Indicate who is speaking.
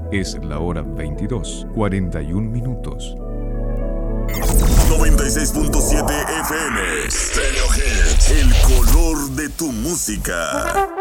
Speaker 1: Es la hora 22:41.
Speaker 2: 96.7 FM. Stereo Hits. El color de tu música.